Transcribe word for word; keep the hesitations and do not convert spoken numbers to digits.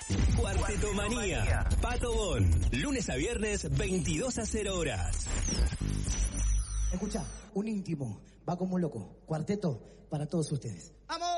Cuarteto Manía. Pato Bon. Lunes a viernes, veintidós a cero horas. Escucha, un íntimo, va como un loco. Cuarteto para todos ustedes. ¡Vamos!